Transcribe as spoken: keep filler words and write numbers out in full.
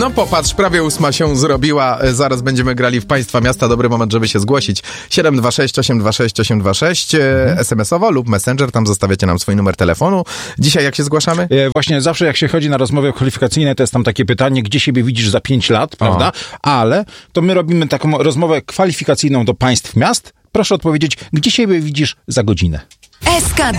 No popatrz, prawie ósma się zrobiła. Zaraz będziemy grali w Państwa Miasta. Dobry moment, żeby się zgłosić. siedem dwa sześć, osiem dwa sześć, osiem dwa sześć mhm. es em es owo lub Messenger. Tam zostawiacie nam swój numer telefonu. Dzisiaj jak się zgłaszamy? E, właśnie zawsze jak się chodzi na rozmowy kwalifikacyjne, to jest tam takie pytanie, gdzie siebie widzisz za pięć lat, prawda? O. Ale to my robimy taką rozmowę kwalifikacyjną do Państw Miast. Proszę odpowiedzieć, gdzie siebie widzisz za godzinę? S K